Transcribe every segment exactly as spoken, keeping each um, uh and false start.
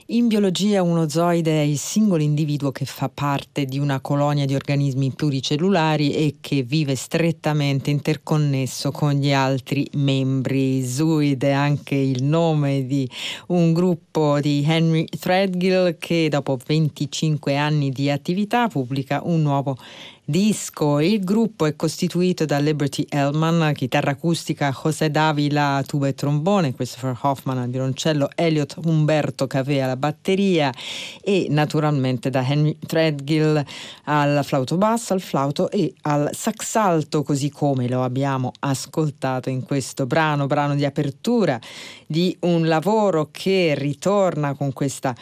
In biologia un oozoide è il singolo individuo che fa parte di una colonia di organismi pluricellulari e che vive strettamente interconnesso con gli altri membri. Zooid è anche il nome di un gruppo di Henry Threadgill che dopo venticinque anni di attività pubblica un nuovo disco. Il gruppo è costituito da Liberty Hellman, chitarra acustica, José Davila, tuba e trombone, Christopher Hoffman al violoncello, Elliot Umberto Cavea alla batteria e naturalmente da Henry Threadgill al flauto basso, al flauto e al sax alto, così come lo abbiamo ascoltato in questo brano, brano di apertura di un lavoro che ritorna con questa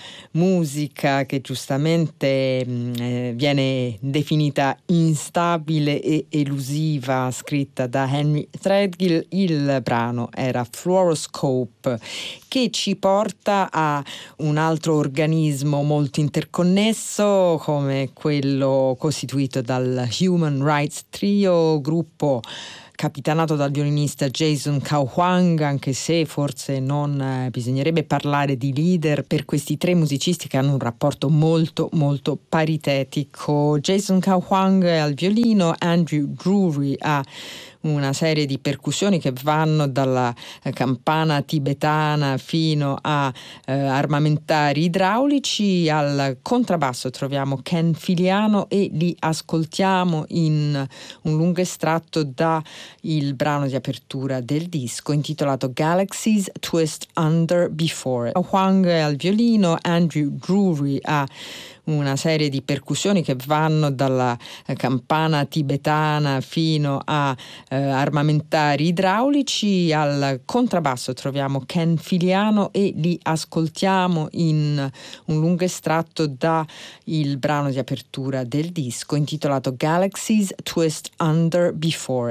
musica che giustamente mh, eh, viene definita instabile e elusiva, scritta da Henry Threadgill. Il brano era Fluoroscope, che ci porta a un altro organismo molto interconnesso come quello costituito dal Human Rights Trio, gruppo capitanato dal violinista Jason Cao Huang, anche se forse non eh, bisognerebbe parlare di leader per questi tre musicisti che hanno un rapporto molto molto paritetico. Jason Cao Huang al violino, Andrew Drury a una serie di percussioni che vanno dalla eh, campana tibetana fino a eh, armamentari idraulici. Al contrabbasso troviamo Ken Filiano e li ascoltiamo in un lungo estratto da il brano di apertura del disco intitolato Galaxies Twist Under Before. Huang al violino, Andrew Drury a una serie di percussioni che vanno dalla eh, campana tibetana fino a eh, armamentari idraulici. Al contrabbasso troviamo Ken Filiano e li ascoltiamo in un lungo estratto da il brano di apertura del disco intitolato Galaxies Twist Under Before.